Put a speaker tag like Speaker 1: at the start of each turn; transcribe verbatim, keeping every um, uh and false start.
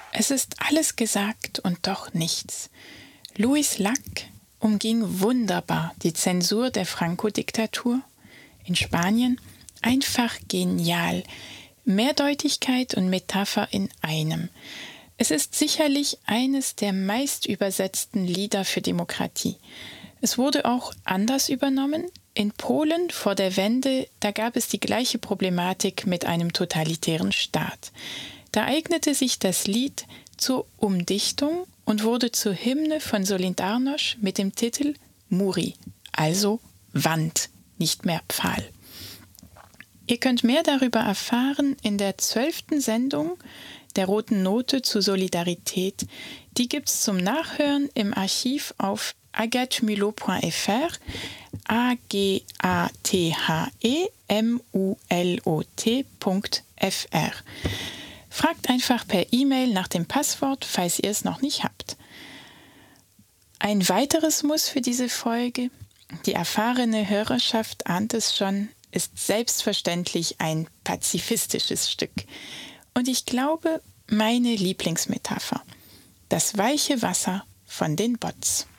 Speaker 1: Es ist alles gesagt und doch nichts. Louis Lac umging wunderbar die Zensur der Franco-Diktatur. In Spanien einfach genial. Mehrdeutigkeit und Metapher in einem. Es ist sicherlich eines der meist übersetzten Lieder für Demokratie. Es wurde auch anders übernommen. In Polen vor der Wende, da gab es die gleiche Problematik mit einem totalitären Staat. Da eignete sich das Lied zur Umdichtung und wurde zur Hymne von Solidarność mit dem Titel Muri, also Wand, nicht mehr Pfahl. Ihr könnt mehr darüber erfahren in der zwölften Sendung der Roten Note zu Solidarität. Die gibt's zum Nachhören im Archiv auf agathe-mulot punkt f r, a g a t h e m u l o t punkt f r. Fragt einfach per E-Mail nach dem Passwort, falls ihr es noch nicht habt. Ein weiteres Muss für diese Folge, die erfahrene Hörerschaft ahnt es schon, ist selbstverständlich ein pazifistisches Stück. Und ich glaube, meine Lieblingsmetapher: das weiche Wasser von den Bots.